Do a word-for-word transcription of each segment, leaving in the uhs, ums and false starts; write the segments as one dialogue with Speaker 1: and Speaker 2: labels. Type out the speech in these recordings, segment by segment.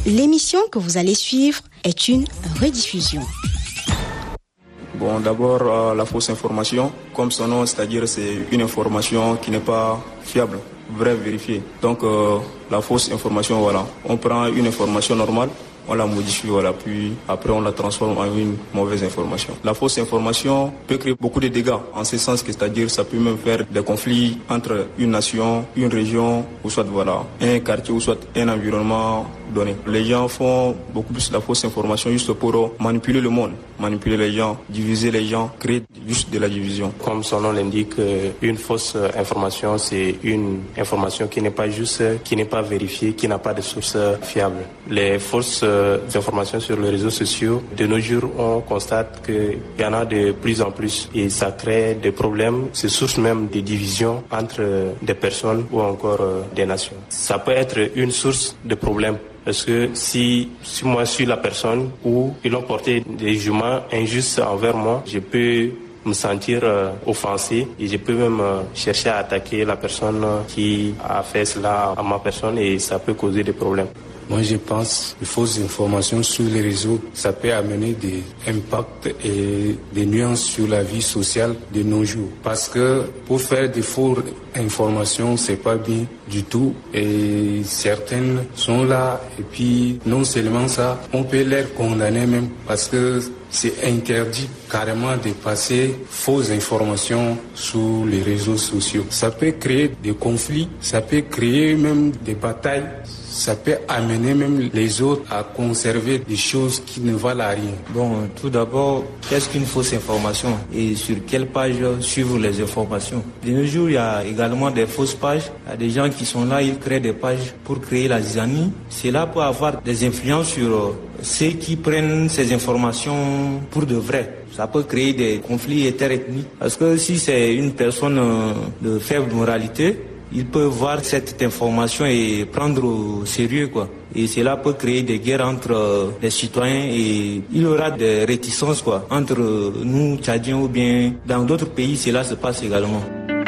Speaker 1: L'émission que vous allez suivre est une rediffusion.
Speaker 2: Bon, d'abord, euh, la fausse information, comme son nom, c'est-à-dire c'est une information qui n'est pas fiable, vraie, vérifiée. Donc, euh, la fausse information, voilà, on prend une information normale, on la modifie, voilà, puis après on la transforme en une mauvaise information. La fausse information peut créer beaucoup de dégâts, en ce sens que, c'est-à-dire, ça peut même faire des conflits entre une nation, une région, ou soit, voilà, un quartier, ou soit un environnement donné. Les gens font beaucoup plus de la fausse information juste pour manipuler le monde, manipuler les gens, diviser les gens, créer juste de la division.
Speaker 3: Comme son nom l'indique, une fausse information, c'est une information qui n'est pas juste, qui n'est pas vérifiée, qui n'a pas de source fiable. Les fausses informations sur les réseaux sociaux, de nos jours, on constate qu'il y en a de plus en plus et ça crée des problèmes, c'est source même de divisions entre des personnes ou encore des nations. Ça peut être une source de problèmes. Parce que si, si moi je suis la personne où ils ont porté des jugements injustes envers moi, je peux me sentir euh, offensé et je peux même euh, chercher à attaquer la personne qui a fait cela à ma personne et ça peut causer des problèmes.
Speaker 4: Moi, je pense que fausses informations sur les réseaux, ça peut amener des impacts et des nuances sur la vie sociale de nos jours. Parce que pour faire des fausses informations, c'est pas bien du tout. Et certaines sont là. Et puis, non seulement ça, on peut les condamner même parce que c'est interdit carrément de passer fausses informations sur les réseaux sociaux. Ça peut créer des conflits, ça peut créer même des batailles. Ça peut amener même les autres à conserver des choses qui ne valent à rien.
Speaker 5: Bon, tout d'abord, qu'est-ce qu'une fausse information et sur quelle page suivre les informations? De nos jours, il y a également des fausses pages. Il y a des gens qui sont là, ils créent des pages pour créer la zizanie. C'est là pour avoir des influences sur ceux qui prennent ces informations pour de vrai. Ça peut créer des conflits interethniques. Parce que si c'est une personne de faible moralité, ils peuvent voir cette information et prendre au sérieux, quoi. Et cela peut créer des guerres entre les citoyens et il y aura des réticences, quoi, entre nous, Tchadiens, ou bien dans d'autres pays, cela se passe également.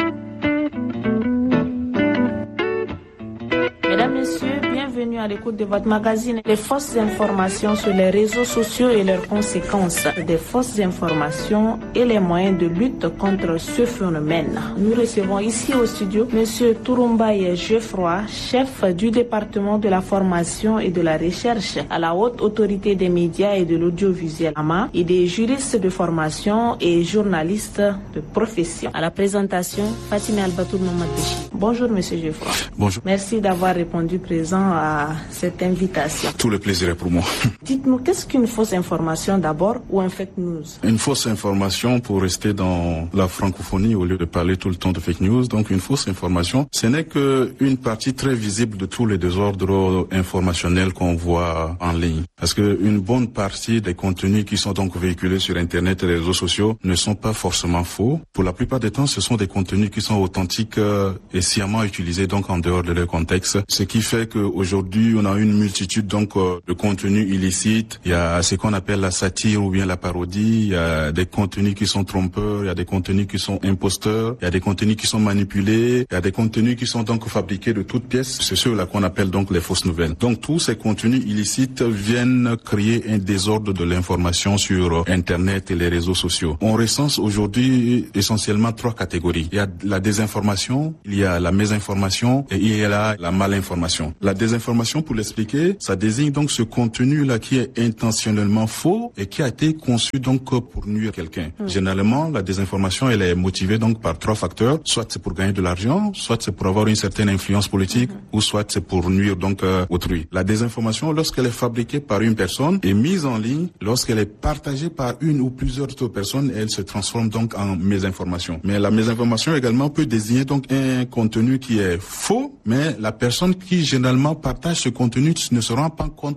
Speaker 6: Mesdames, Messieurs, bienvenue à l'écoute de votre magazine Les fausses informations sur les réseaux sociaux et leurs conséquences. Des fausses informations et les moyens de lutte contre ce phénomène. Nous recevons ici au studio Monsieur Touroumbaye Geoffroy, chef du département de la formation et de la recherche à la Haute Autorité des médias et de l'audiovisuel A M A et des juristes de formation et journalistes de profession. À la présentation, Fatima Albatour Mamadéchi. Bonjour Monsieur Geoffroy.
Speaker 7: Bonjour.
Speaker 6: Merci d'avoir répondu présent à cette invitation.
Speaker 7: Tout le plaisir est pour moi.
Speaker 6: Dites-nous, qu'est-ce qu'une fausse information d'abord ou un fake news?
Speaker 7: Une fausse information, pour rester dans la francophonie au lieu de parler tout le temps de fake news, donc une fausse information, ce n'est qu'une partie très visible de tous les désordres informationnels qu'on voit en ligne. Parce qu'une bonne partie des contenus qui sont donc véhiculés sur Internet et les réseaux sociaux ne sont pas forcément faux. Pour la plupart des temps, ce sont des contenus qui sont authentiques et sciemment utilisés donc en dehors de leur contexte. Ce qui fait qu'aujourd'hui, on a une multitude donc de contenus illicites. Il y a ce qu'on appelle la satire ou bien la parodie. Il y a des contenus qui sont trompeurs. Il y a des contenus qui sont imposteurs. Il y a des contenus qui sont manipulés. Il y a des contenus qui sont donc fabriqués de toutes pièces. C'est ceux-là qu'on appelle donc les fausses nouvelles. Donc tous ces contenus illicites viennent créer un désordre de l'information sur Internet et les réseaux sociaux. On recense aujourd'hui essentiellement trois catégories. Il y a la désinformation, il y a la mésinformation et il y a la, la malinformation. La désinformation, pour l'expliquer, ça désigne donc ce contenu-là qui est intentionnellement faux et qui a été conçu donc pour nuire quelqu'un. Mmh. Généralement, la désinformation, elle est motivée donc par trois facteurs. Soit c'est pour gagner de l'argent, soit c'est pour avoir une certaine influence politique, mmh. ou soit c'est pour nuire donc euh, autrui. La désinformation, lorsqu'elle est fabriquée par une personne et mise en ligne, lorsqu'elle est partagée par une ou plusieurs autres personnes, elle se transforme donc en mésinformation. Mais la mésinformation également peut désigner donc un contenu qui est faux, mais la personne qui généralement partage ce contenu ne se rend pas compte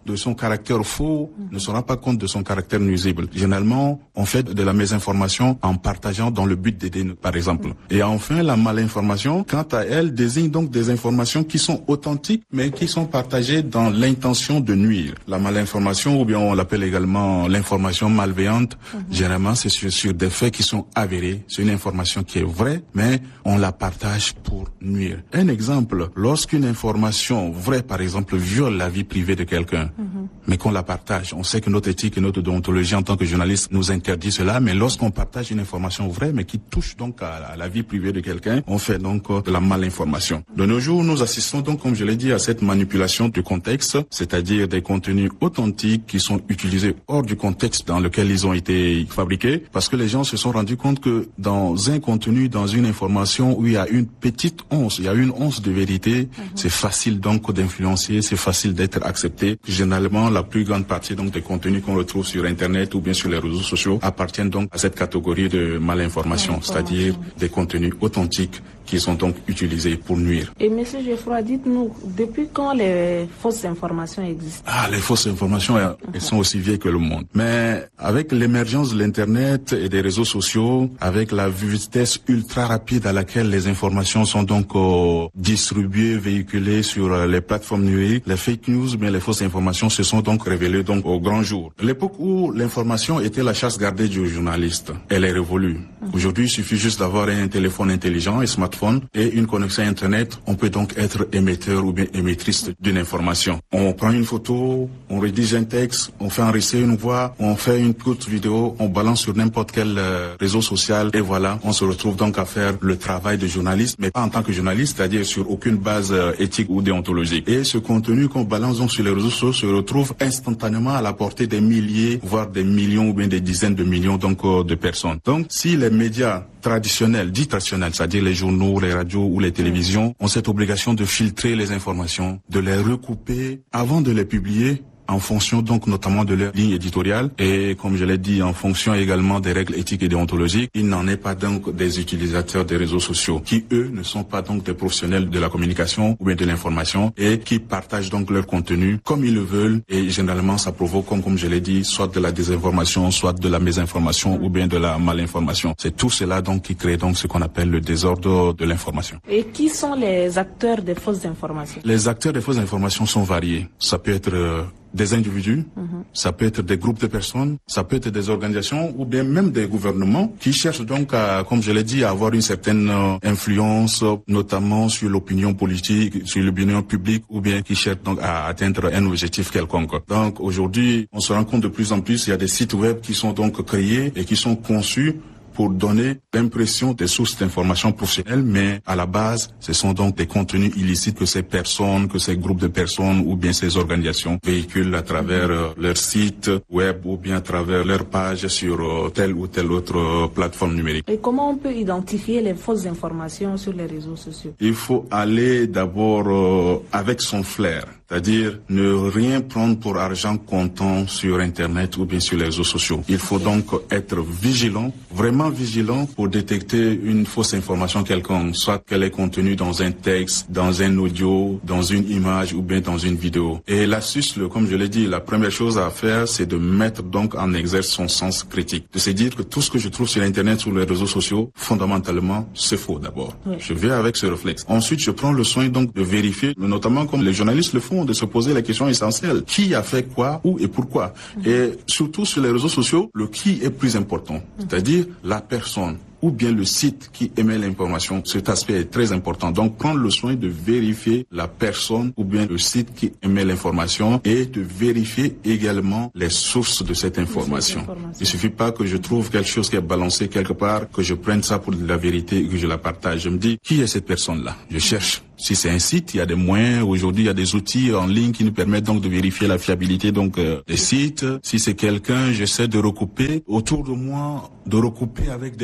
Speaker 7: de son caractère faux, mmh. ne se rend pas compte de son caractère nuisible. Généralement, on fait de la mésinformation en partageant dans le but d'aider, par exemple. Mmh. Et enfin, la malinformation, quant à elle, désigne donc des informations qui sont authentiques, mais qui sont partagées dans l'intention de nuire. La malinformation, ou bien on l'appelle également l'information malveillante, mmh. généralement c'est sur, sur des faits qui sont avérés. C'est une information qui est vraie, mais on la partage pour nuire. Un exemple, lorsqu'une information vraie, par exemple, viole la vie privée de quelqu'un, mmh. mais qu'on la partage, on sait que notre éthique et notre déontologie en tant que journaliste nous interdit cela, mais lorsqu'on partage une information vraie, mais qui touche donc à, à la vie privée de quelqu'un, on fait donc de la malinformation. De nos jours, nous assistons donc, comme je l'ai dit, à cette manipulation du contexte, c'est-à-dire des contenus authentiques qui sont utilisés hors du contexte dans lequel ils ont été fabriqués, parce que les gens se sont rendus compte que dans un contenu, dans une information où il y a une petite once, il y a une once de vérité, mmh. c'est facile donc d'influencer, c'est facile d'être accepté. Généralement, la plus grande partie donc des contenus qu'on retrouve sur Internet ou bien sur les réseaux sociaux appartiennent donc à cette catégorie de malinformation, c'est-à-dire des contenus authentiques qui sont donc utilisés pour nuire.
Speaker 6: Et Monsieur Geoffroy, dites-nous, depuis quand les fausses informations existent?
Speaker 7: Ah, les fausses informations, elles, elles sont aussi vieilles que le monde. Mais avec l'émergence de l'Internet et des réseaux sociaux, avec la vitesse ultra rapide à laquelle les informations sont donc euh, distribuées, véhiculées sur euh, les plateformes numériques, les fake news, mais les fausses informations se sont donc révélées donc au grand jour. L'époque où l'information était la chasse gardée du journaliste, elle est révolue. Aujourd'hui, il suffit juste d'avoir un téléphone intelligent, un smartphone, et une connexion Internet, on peut donc être émetteur ou bien émettrice d'une information. On prend une photo, on rédige un texte, on fait enregistrer une voix, on fait une courte vidéo, on balance sur n'importe quel euh, réseau social et voilà, on se retrouve donc à faire le travail de journaliste, mais pas en tant que journaliste, c'est-à-dire sur aucune base euh, éthique ou déontologique. Et ce contenu qu'on balance donc sur les réseaux sociaux se retrouve instantanément à la portée des milliers, voire des millions ou bien des dizaines de millions donc euh, de personnes. Donc si les médias traditionnels, dits traditionnels, c'est-à-dire les journaux, les radios ou les télévisions, ont cette obligation de filtrer les informations, de les recouper avant de les publier en fonction donc notamment de leur ligne éditoriale et comme je l'ai dit en fonction également des règles éthiques et déontologiques. Il n'en est pas donc des utilisateurs des réseaux sociaux qui eux ne sont pas donc des professionnels de la communication ou bien de l'information et qui partagent donc leur contenu comme ils le veulent et généralement ça provoque comme, comme je l'ai dit soit de la désinformation, soit de la mésinformation ou bien de la malinformation. C'est tout cela donc qui crée donc ce qu'on appelle le désordre de l'information.
Speaker 6: Et qui sont les acteurs des fausses informations?
Speaker 7: Les acteurs des fausses informations sont variés. Ça peut être euh, des individus, mmh. ça peut être des groupes de personnes, ça peut être des organisations ou bien même des gouvernements qui cherchent donc à, comme je l'ai dit, à avoir une certaine euh, influence, notamment sur l'opinion politique, sur l'opinion publique ou bien qui cherchent donc à atteindre un objectif quelconque. Donc aujourd'hui, on se rend compte de plus en plus, il y a des sites web qui sont donc créés et qui sont conçus pour donner l'impression des sources d'informations professionnelles, mais à la base, ce sont donc des contenus illicites que ces personnes, que ces groupes de personnes ou bien ces organisations véhiculent à travers euh, leur site web ou bien à travers leur page sur euh, telle ou telle autre euh, plateforme numérique.
Speaker 6: Et comment on peut identifier les fausses informations sur les réseaux sociaux?
Speaker 7: Il faut aller d'abord euh, avec son flair. C'est-à-dire ne rien prendre pour argent comptant sur Internet ou bien sur les réseaux sociaux. Il faut donc être vigilant, vraiment vigilant pour détecter une fausse information quelconque, soit qu'elle est contenue dans un texte, dans un audio, dans une image ou bien dans une vidéo. Et l'astuce, comme je l'ai dit, la première chose à faire, c'est de mettre donc en exergue son sens critique. De se dire que tout ce que je trouve sur Internet, sur les réseaux sociaux, fondamentalement, c'est faux d'abord. Oui. Je vais avec ce réflexe. Ensuite, je prends le soin donc de vérifier, notamment comme les journalistes le font, de se poser la question essentielle. Qui a fait quoi, où et pourquoi? Mmh. Et surtout sur les réseaux sociaux, le qui est plus important. Mmh. C'est-à-dire la personne ou bien le site qui émet l'information. Cet aspect est très important. Donc, prendre le soin de vérifier la personne ou bien le site qui émet l'information et de vérifier également les sources de cette information. Il ne suffit pas que je trouve quelque chose qui est balancé quelque part, que je prenne ça pour de la vérité et que je la partage. Je me dis, qui est cette personne-là? Je cherche. Si c'est un site, il y a des moyens. Aujourd'hui, il y a des outils en ligne qui nous permettent donc de vérifier la fiabilité donc euh, des sites. Si c'est quelqu'un, j'essaie de recouper autour de moi, de recouper avec des médias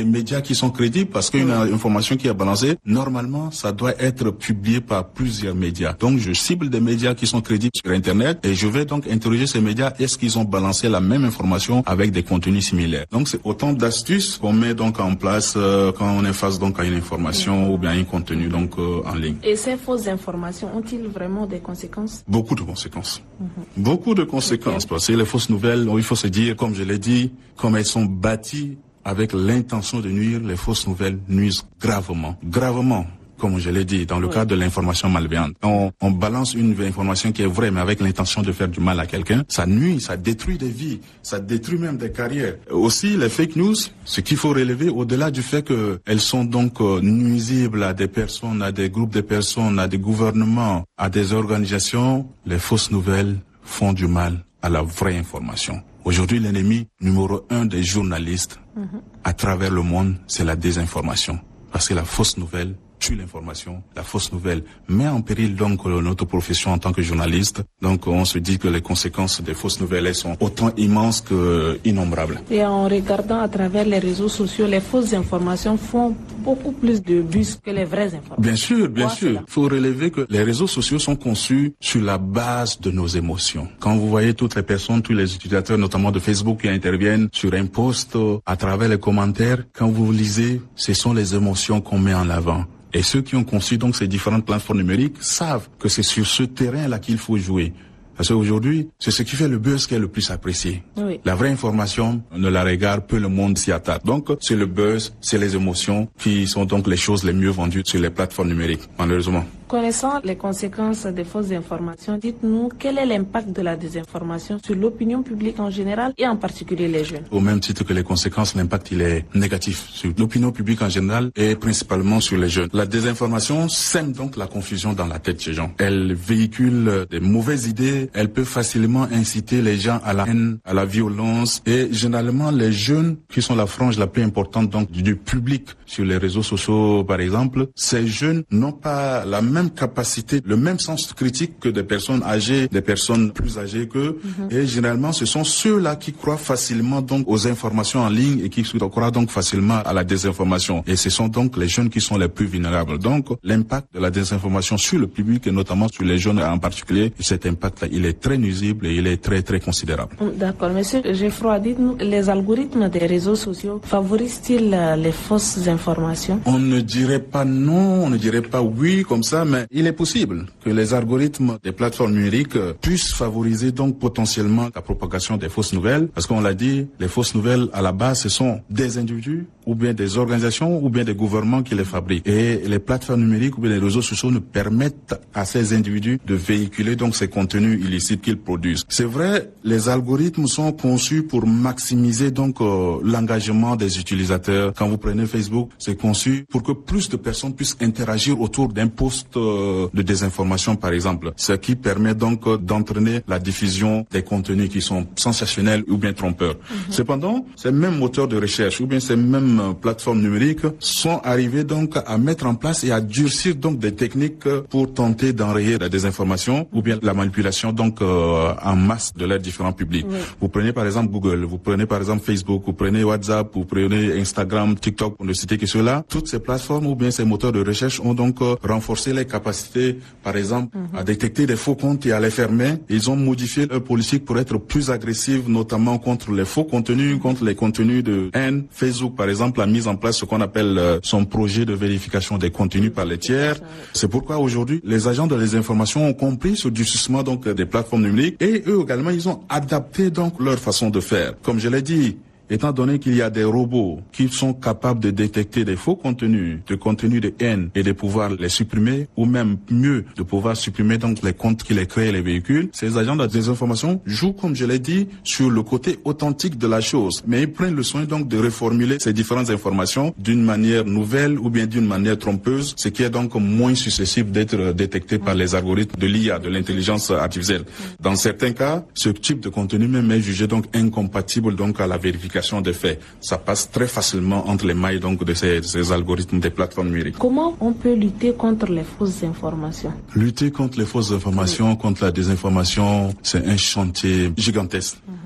Speaker 7: qui sont crédibles parce qu'une oui. information qui est balancée, normalement, ça doit être publié par plusieurs médias. Donc, je cible des médias qui sont crédibles sur Internet et je vais donc interroger ces médias. Est-ce qu'ils ont balancé la même information avec des contenus similaires? Donc, c'est autant d'astuces qu'on met donc en place euh, quand on est face donc à une information oui. ou bien à un contenu donc euh, en ligne.
Speaker 6: Et ces fausses informations ont-ils vraiment des conséquences?
Speaker 7: Beaucoup de conséquences. Mm-hmm. Beaucoup de conséquences. Okay. Parce que les fausses nouvelles, il faut se dire, comme je l'ai dit, comme elles sont bâties avec l'intention de nuire, les fausses nouvelles nuisent gravement. Gravement. Comme je l'ai dit, dans le oui. cadre de l'information malveillante. On, on balance une information qui est vraie, mais avec l'intention de faire du mal à quelqu'un. Ça nuit, ça détruit des vies, ça détruit même des carrières. Aussi, les fake news, ce qu'il faut relever, au-delà du fait qu'elles sont donc euh, nuisibles à des personnes, à des groupes de personnes, à des gouvernements, à des organisations, les fausses nouvelles font du mal à la vraie information. Aujourd'hui, l'ennemi numéro un des journalistes mm-hmm. à travers le monde, c'est la désinformation. Parce que la fausse nouvelle tue l'information, la fausse nouvelle met en péril donc notre profession en tant que journaliste. Donc on se dit que les conséquences des fausses nouvelles elles sont autant immenses que innombrables.
Speaker 6: Et en regardant à travers les réseaux sociaux, les fausses informations font beaucoup plus de buzz que les vraies informations.
Speaker 7: Bien sûr, bien Quoi, sûr. Il faut relever que les réseaux sociaux sont conçus sur la base de nos émotions. Quand vous voyez toutes les personnes, tous les utilisateurs, notamment de Facebook, qui interviennent sur un post à travers les commentaires, quand vous lisez, ce sont les émotions qu'on met en avant. Et ceux qui ont conçu donc ces différentes plateformes numériques savent que c'est sur ce terrain-là qu'il faut jouer. Parce qu'aujourd'hui, c'est ce qui fait le buzz qui est le plus apprécié. Oui. La vraie information, on ne la regarde, peu le monde s'y attaque. Donc, c'est le buzz, c'est les émotions qui sont donc les choses les mieux vendues sur les plateformes numériques, malheureusement.
Speaker 6: Connaissant les conséquences des fausses informations, dites-nous quel est l'impact de la désinformation sur l'opinion publique en général et en particulier les jeunes.
Speaker 7: Au même titre que les conséquences, l'impact il est négatif sur l'opinion publique en général et principalement sur les jeunes. La désinformation sème donc la confusion dans la tête des gens. Elle véhicule des mauvaises idées, elle peut facilement inciter les gens à la haine, à la violence et généralement les jeunes qui sont la frange la plus importante donc du public sur les réseaux sociaux par exemple, ces jeunes n'ont pas la même capacité, le même sens critique que des personnes âgées, des personnes plus âgées qu'eux. Mm-hmm. Et généralement, ce sont ceux-là qui croient facilement donc aux informations en ligne et qui croient donc facilement à la désinformation. Et ce sont donc les jeunes qui sont les plus vulnérables. Donc, l'impact de la désinformation sur le public et notamment sur les jeunes en particulier, cet impact-là, il est très nuisible et il est très, très considérable.
Speaker 6: D'accord. Monsieur Geoffroy, dites-nous, les algorithmes des réseaux sociaux favorisent-ils les fausses informations?
Speaker 7: On ne dirait pas non, on ne dirait pas oui comme ça, mais il est possible que les algorithmes des plateformes numériques puissent favoriser donc potentiellement la propagation des fausses nouvelles. Parce qu'on l'a dit, les fausses nouvelles à la base, ce sont des individus ou bien des organisations ou bien des gouvernements qui les fabriquent. Et les plateformes numériques ou bien les réseaux sociaux ne permettent à ces individus de véhiculer donc ces contenus illicites qu'ils produisent. C'est vrai, les algorithmes sont conçus pour maximiser donc euh, l'engagement des utilisateurs. Quand vous prenez Facebook, c'est conçu pour que plus de personnes puissent interagir autour d'un post de désinformation par exemple, ce qui permet donc d'entraîner la diffusion des contenus qui sont sensationnels ou bien trompeurs. Mm-hmm. Cependant, ces mêmes moteurs de recherche ou bien ces mêmes plateformes numériques sont arrivés donc à mettre en place et à durcir donc des techniques pour tenter d'enrayer la désinformation ou bien la manipulation donc euh, en masse de leurs différents publics. Oui. Vous prenez par exemple Google, vous prenez par exemple Facebook, vous prenez WhatsApp, vous prenez Instagram, TikTok, pour ne citer que ceux-là. Toutes ces plateformes ou bien ces moteurs de recherche ont donc euh, renforcé les capacités, par exemple, mm-hmm. à détecter des faux comptes et à les fermer. Ils ont modifié leur politique pour être plus agressive, notamment contre les faux contenus, contre les contenus de haine. Facebook, par exemple, a mis en place ce qu'on appelle euh, son projet de vérification des contenus par les tiers. C'est pourquoi aujourd'hui, les agents de les informations ont compris ce durcissement donc des plateformes numériques et eux également, ils ont adapté donc leur façon de faire. Comme je l'ai dit, étant donné qu'il y a des robots qui sont capables de détecter des faux contenus, de contenus de haine et de pouvoir les supprimer, ou même mieux, de pouvoir supprimer donc les comptes qui les créent et les véhicules, ces agents de la désinformation jouent, comme je l'ai dit, sur le côté authentique de la chose. Mais ils prennent le soin donc de reformuler ces différentes informations d'une manière nouvelle ou bien d'une manière trompeuse, ce qui est donc moins susceptible d'être détecté par les algorithmes de l'I A, de l'intelligence artificielle. Dans certains cas, ce type de contenu même est jugé donc incompatible donc à la vérification des faits. Ça passe très facilement entre les mailles donc de ces, de ces algorithmes des plateformes numériques.
Speaker 6: Comment on peut lutter contre les fausses informations?
Speaker 7: Lutter contre les fausses informations, oui. contre la désinformation, c'est un chantier gigantesque. Mm-hmm.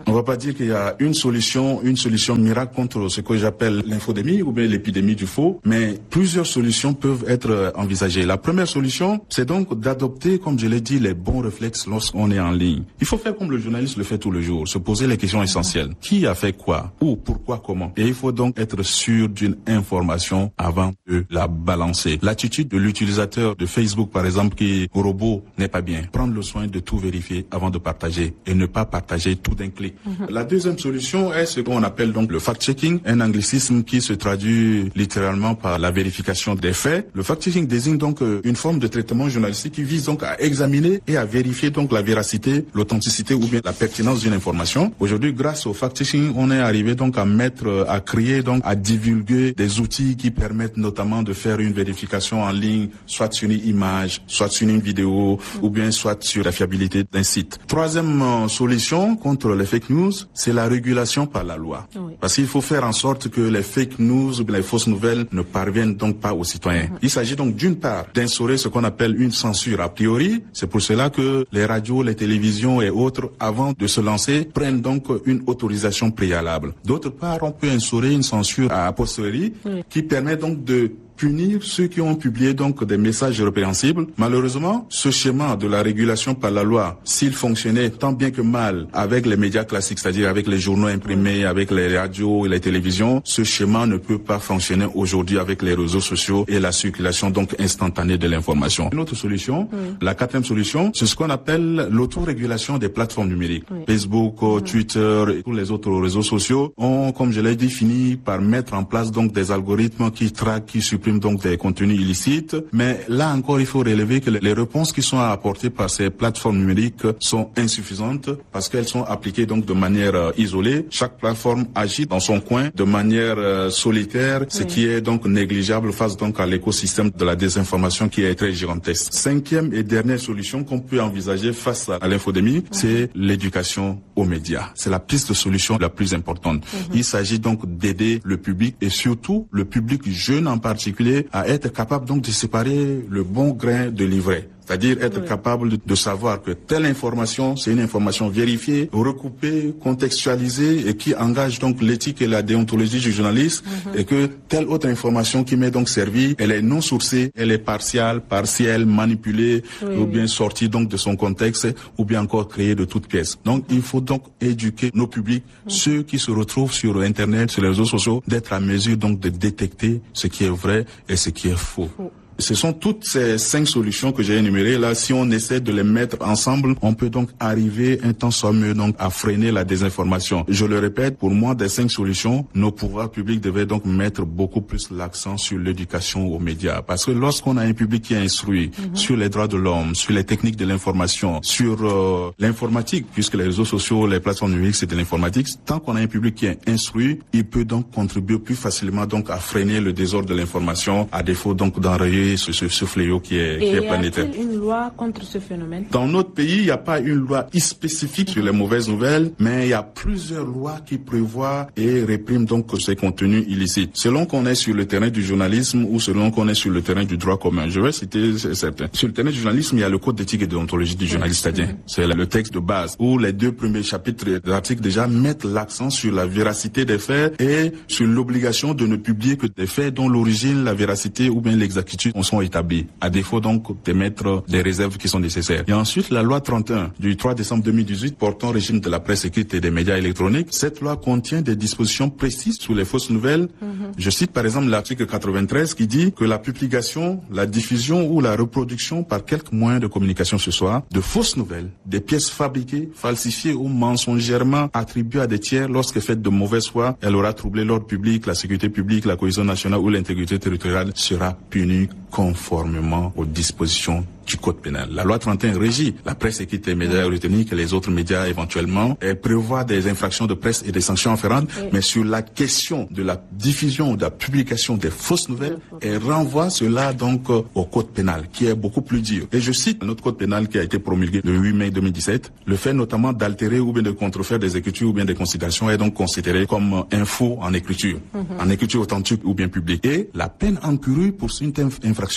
Speaker 7: On ne va pas dire qu'il y a une solution, une solution miracle contre ce que j'appelle l'infodémie ou bien l'épidémie du faux, mais plusieurs solutions peuvent être envisagées. La première solution, c'est donc d'adopter, comme je l'ai dit, les bons réflexes lorsqu'on est en ligne. Il faut faire comme le journaliste le fait tous les jours, se poser les questions essentielles. Qui a fait quoi? Où? Pourquoi? Comment? Et il faut donc être sûr d'une information avant de la balancer. L'attitude de l'utilisateur de Facebook, par exemple, qui au robot n'est pas bien. Prendre le soin de tout vérifier avant de partager et ne pas partager tout d'un clic. Mm-hmm. La deuxième solution est ce qu'on appelle donc le fact-checking, un anglicisme qui se traduit littéralement par la vérification des faits. Le fact-checking désigne donc une forme de traitement journalistique qui vise donc à examiner et à vérifier donc la véracité, l'authenticité ou bien la pertinence d'une information. Aujourd'hui, grâce au fact-checking, on est arrivé donc à mettre, à créer donc, à divulguer des outils qui permettent notamment de faire une vérification en ligne, soit sur une image, soit sur une vidéo, mmh. ou bien soit sur la fiabilité d'un site. Troisième euh, solution contre les fake news, c'est la régulation par la loi. Oui. Parce qu'il faut faire en sorte que les fake news ou bien les fausses nouvelles ne parviennent donc pas aux citoyens. Mmh. Il s'agit donc d'une part d'instaurer ce qu'on appelle une censure a priori. C'est pour cela que les radios, les télévisions et autres, avant de se lancer, prennent donc une autorisation préalable. D'autre part, on peut instaurer une censure a posteriori oui. qui permet donc de punir ceux qui ont publié donc des messages répréhensibles. Malheureusement, ce schéma de la régulation par la loi, s'il fonctionnait tant bien que mal avec les médias classiques, c'est-à-dire avec les journaux imprimés, avec les radios et les télévisions, ce schéma ne peut pas fonctionner aujourd'hui avec les réseaux sociaux et la circulation donc instantanée de l'information. Une autre solution, oui. la quatrième solution, c'est ce qu'on appelle l'autorégulation des plateformes numériques. Oui. Facebook, oui. Twitter et tous les autres réseaux sociaux ont, comme je l'ai dit, fini par mettre en place donc des algorithmes qui traquent, qui suppriment donc des contenus illicites, mais là encore il faut relever que les réponses qui sont apportées par ces plateformes numériques sont insuffisantes parce qu'elles sont appliquées donc de manière euh, isolée. Chaque plateforme agit dans son coin de manière euh, solitaire, oui. ce qui est donc négligeable face donc à l'écosystème de la désinformation qui est très gigantesque. Cinquième et dernière solution qu'on peut envisager face à l'infodémie, oui. c'est l'éducation aux médias. C'est la piste de solution la plus importante. Mm-hmm. Il s'agit donc d'aider le public et surtout le public jeune en particulier à être capable donc de séparer le bon grain de l'ivraie. C'est-à-dire être oui. capable de, de savoir que telle information, c'est une information vérifiée, recoupée, contextualisée et qui engage donc l'éthique et la déontologie du journaliste mm-hmm. et que telle autre information qui m'est donc servie, elle est non sourcée, elle est partiale, partielle, manipulée oui, ou bien oui. sortie donc de son contexte ou bien encore créée de toutes pièces. Donc il faut donc éduquer nos publics, mm-hmm. ceux qui se retrouvent sur Internet, sur les réseaux sociaux, d'être à mesure donc de détecter ce qui est vrai et ce qui est faux. Oh. Ce sont toutes ces cinq solutions que j'ai énumérées là. Si on essaie de les mettre ensemble, on peut donc arriver un temps soit mieux donc à freiner la désinformation. Je le répète, pour moi, des cinq solutions, nos pouvoirs publics devaient donc mettre beaucoup plus l'accent sur l'éducation aux médias. Parce que lorsqu'on a un public qui est instruit mm-hmm. sur les droits de l'homme, sur les techniques de l'information, sur euh, l'informatique, puisque les réseaux sociaux, les plateformes numériques, c'est de l'informatique, tant qu'on a un public qui est instruit, il peut donc contribuer plus facilement donc à freiner le désordre de l'information, à défaut donc d'enrayer Ce, ce, ce fléau qui est, qui est planétaire.
Speaker 6: Et y a-t-il une loi contre ce phénomène?
Speaker 7: Dans notre pays, il n'y a pas une loi spécifique sur les mauvaises nouvelles, mais il y a plusieurs lois qui prévoient et répriment donc ces contenus illicites. Selon qu'on est sur le terrain du journalisme ou selon qu'on est sur le terrain du droit commun. Je vais citer certains. Sur le terrain du journalisme, il y a le code d'éthique et de déontologie du journaliste, c'est-à-dire c'est le texte de base où les deux premiers chapitres de l'article déjà mettent l'accent sur la véracité des faits et sur l'obligation de ne publier que des faits dont l'origine, la véracité ou bien l'exactitude sont établis, à défaut donc d'émettre des réserves qui sont nécessaires. Et ensuite, la loi trente et un du trois décembre deux mille dix-huit portant régime de la presse écrite et des médias électroniques. Cette loi contient des dispositions précises sur les fausses nouvelles. Mm-hmm. Je cite par exemple l'article quatre-vingt-treize qui dit que la publication, la diffusion ou la reproduction par quelque moyen de communication ce soit de fausses nouvelles, des pièces fabriquées, falsifiées ou mensongèrement attribuées à des tiers lorsque faites de mauvaise foi, elle aura troublé l'ordre public, la sécurité publique, la cohésion nationale ou l'intégrité territoriale sera punie conformément aux dispositions du code pénal. La loi trente et un régit la presse écrite et les médias électroniques et les autres médias éventuellement. Elle prévoit des infractions de presse et des sanctions afférentes, oui. mais sur la question de la diffusion ou de la publication des fausses nouvelles, elle renvoie cela donc au code pénal qui est beaucoup plus dur. Et je cite notre code pénal qui a été promulgué le huit mai deux mille dix-sept. Le fait notamment d'altérer ou bien de contrefaire des écritures ou bien des considérations est donc considéré comme un faux en écriture, mm-hmm. en écriture authentique ou bien publique. Et la peine encourue pour une infraction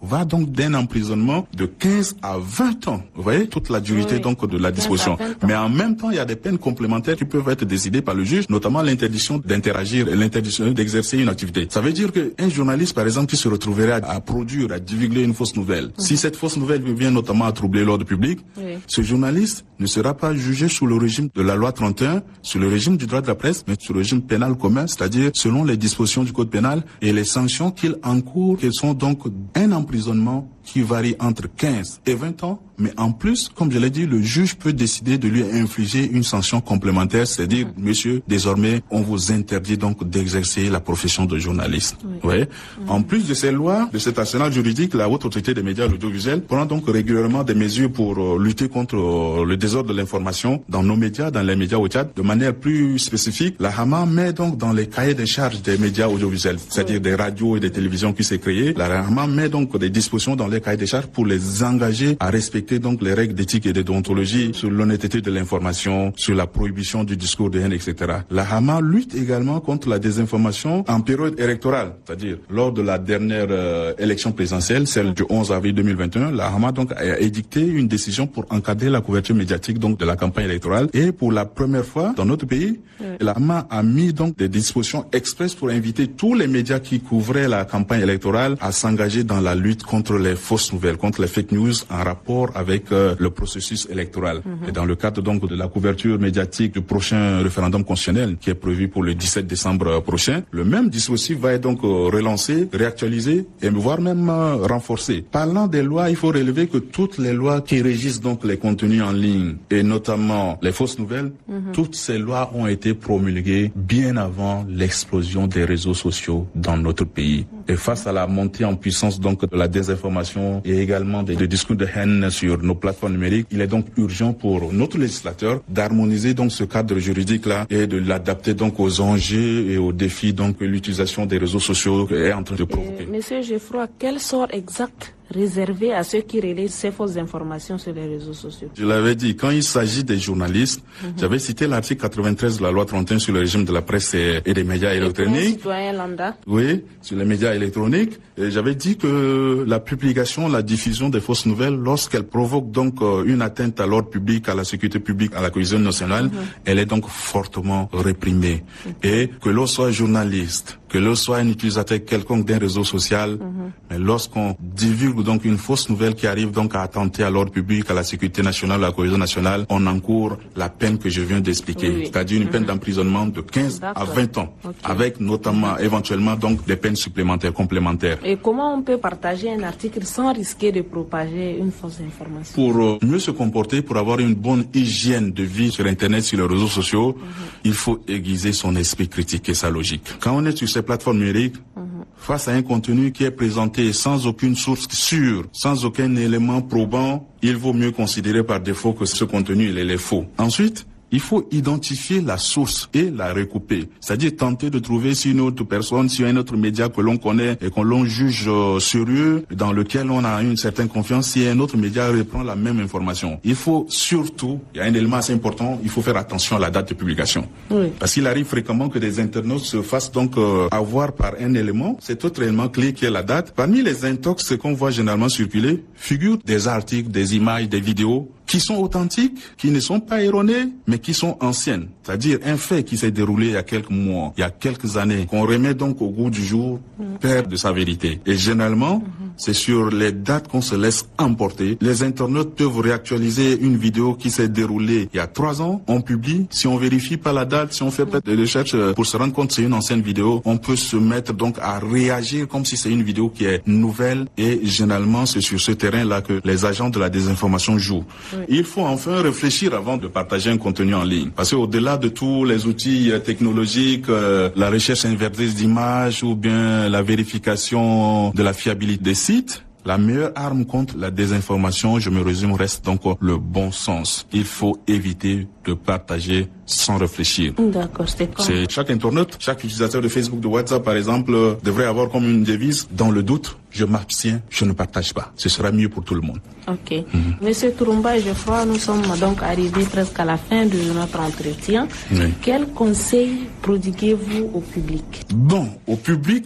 Speaker 7: va donc d'un emprisonnement de quinze à vingt ans. Vous voyez, toute la durité oui. donc de la disposition. Mais en même temps, il y a des peines complémentaires qui peuvent être décidées par le juge, notamment l'interdiction d'interagir et l'interdiction d'exercer une activité. Ça veut dire qu'un journaliste, par exemple, qui se retrouverait à, à produire, à divulguer une fausse nouvelle, mmh. si cette fausse nouvelle vient notamment à troubler l'ordre public, oui. ce journaliste ne sera pas jugé sous le régime de la loi trente et un, sous le régime du droit de la presse, mais sous le régime pénal commun, c'est-à-dire selon les dispositions du code pénal et les sanctions qu'il encourt, qui sont donc un emprisonnement qui varie entre quinze et vingt ans. Mais en plus, comme je l'ai dit, le juge peut décider de lui infliger une sanction complémentaire, c'est-à-dire, mmh. monsieur, désormais, on vous interdit donc d'exercer la profession de journaliste. Oui. Ouais. Mmh. En plus de ces lois, de cet arsenal juridique, la Haute Autorité des médias audiovisuels prend donc régulièrement des mesures pour euh, lutter contre euh, le désordre de l'information dans nos médias, dans les médias au Tchad. De manière plus spécifique, la H A M A met donc dans les cahiers de charges des médias audiovisuels, c'est-à-dire oui. des radios et des télévisions qui s'est créé, la H A M A met donc des dispositions dans les cahiers de charges pour les engager à respecter donc les règles d'éthique et de déontologie sur l'honnêteté de l'information, sur la prohibition du discours de haine, et cetera. La H A M A lutte également contre la désinformation en période électorale, c'est-à-dire lors de la dernière euh, élection présidentielle, celle du onze avril deux mille vingt et un, la H A M A donc a édicté une décision pour encadrer la couverture médiatique donc de la campagne électorale. Et pour la première fois dans notre pays, oui. la H A M A a mis donc des dispositions expresses pour inviter tous les médias qui couvraient la campagne électorale à s'engager dans la lutte contre les fausses nouvelles, contre les fake news en rapport avec euh, le processus électoral. Mm-hmm. Et dans le cadre donc de la couverture médiatique du prochain référendum constitutionnel qui est prévu pour le dix-sept décembre prochain, le même dispositif va être donc euh, relancé, réactualisé et voire même euh, renforcé. Parlant des lois, il faut relever que toutes les lois qui régissent donc les contenus en ligne et notamment les fausses nouvelles, mm-hmm. toutes ces lois ont été promulguées bien avant l'explosion des réseaux sociaux dans notre pays. Mm-hmm. Et face à la montée en puissance donc de la désinformation et également des, des discours de haine sur nos plateformes numériques, il est donc urgent pour notre législateur d'harmoniser donc ce cadre juridique-là et de l'adapter donc aux enjeux et aux défis donc que l'utilisation des réseaux sociaux est en train de provoquer.
Speaker 6: Euh, Monsieur Geoffroy, quel sort exact réservé à ceux qui relaient ces fausses informations sur les réseaux sociaux?
Speaker 7: Je l'avais dit, quand il s'agit des journalistes, mm-hmm. j'avais cité l'article quatre-vingt-treize de la loi trente et un sur le régime de la presse et, et des médias et électroniques.
Speaker 6: Citoyen lambda.
Speaker 7: Oui, sur les médias électroniques. Et j'avais dit que la publication, la diffusion des fausses nouvelles, lorsqu'elle provoque donc euh, une atteinte à l'ordre public, à la sécurité publique, à la cohésion nationale, mm-hmm. elle est donc fortement réprimée. Mm-hmm. Et que l'on soit journaliste, que l'on soit un utilisateur quelconque d'un réseau social, mm-hmm. mais lorsqu'on divulgue donc une fausse nouvelle qui arrive donc à attenter à l'ordre public, à la sécurité nationale, à la cohésion nationale, on encourt la peine que je viens d'expliquer, oui, oui. c'est-à-dire une mm-hmm. peine d'emprisonnement de quinze à vingt ans, okay. avec notamment mm-hmm. éventuellement donc des peines supplémentaires, complémentaires.
Speaker 6: Et comment on peut partager un article sans risquer de propager une fausse information?
Speaker 7: Pour euh, mieux se comporter, pour avoir une bonne hygiène de vie sur Internet, sur les réseaux sociaux, mm-hmm. il faut aiguiser son esprit critique et sa logique. Quand on est sur ces plateformes numériques, mm-hmm. face à un contenu qui est présenté sans aucune source sûre, sans aucun élément probant, il vaut mieux considérer par défaut que ce contenu il est faux. Ensuite, il faut identifier la source et la recouper. C'est-à-dire tenter de trouver si une autre personne, si un autre média que l'on connaît et qu'on l'on juge euh, sérieux, dans lequel on a une certaine confiance, si un autre média reprend la même information. Il faut surtout, il y a un élément assez important, il faut faire attention à la date de publication. Oui. Parce qu'il arrive fréquemment que des internautes se fassent donc euh, avoir par un élément, cet autre élément clé qui est la date. Parmi les intox qu'on voit généralement circuler, figurent des articles, des images, des vidéos qui sont authentiques, qui ne sont pas erronées, mais qui sont anciennes. C'est-à-dire un fait qui s'est déroulé il y a quelques mois, il y a quelques années, qu'on remet donc au goût du jour, mmh. perd de sa vérité. Et généralement, mmh. c'est sur les dates qu'on se laisse emporter. Les internautes peuvent réactualiser une vidéo qui s'est déroulée il y a trois ans, on publie. Si on vérifie pas la date, si on fait pas de recherche pour se rendre compte que c'est une ancienne vidéo, on peut se mettre donc à réagir comme si c'est une vidéo qui est nouvelle. Et généralement, c'est sur ce terrain-là que les agents de la désinformation jouent. Oui. Il faut enfin réfléchir avant de partager un contenu en ligne. Parce qu'au-delà de tous les outils technologiques, euh, la recherche inversée d'images ou bien la vérification de la fiabilité des sites, la meilleure arme contre la désinformation, je me résume, reste donc le bon sens. Il faut éviter de partager sans réfléchir.
Speaker 6: D'accord, c'est quoi?
Speaker 7: C'est chaque internaute, chaque utilisateur de Facebook, de WhatsApp par exemple, euh, devrait avoir comme une devise, dans le doute, je m'abstiens, je ne partage pas. Ce sera mieux pour tout le monde.
Speaker 6: Ok. Mm-hmm. Monsieur Tourumba, je crois nous sommes donc arrivés presque à la fin de notre entretien. Oui. Quel conseil prodiguez-vous au public?
Speaker 7: Bon, au public,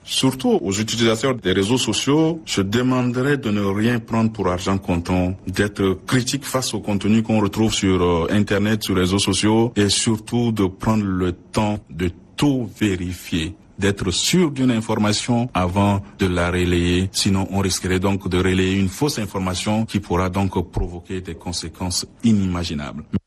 Speaker 7: Surtout aux utilisateurs des réseaux sociaux, je demanderais de ne rien prendre pour argent comptant, d'être critique face au contenu qu'on retrouve sur euh, Internet, sur les réseaux sociaux, et surtout de prendre le temps de tout vérifier, d'être sûr d'une information avant de la relayer. Sinon, on risquerait donc de relayer une fausse information qui pourra donc provoquer des conséquences inimaginables.